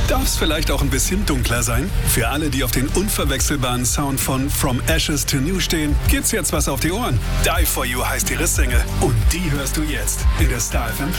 Darf's vielleicht auch ein bisschen dunkler sein? Für alle, die auf den unverwechselbaren Sound von From Ashes to New stehen, gibt's jetzt was auf die Ohren. Die For You heißt ihre Single und die hörst du jetzt in der Star FM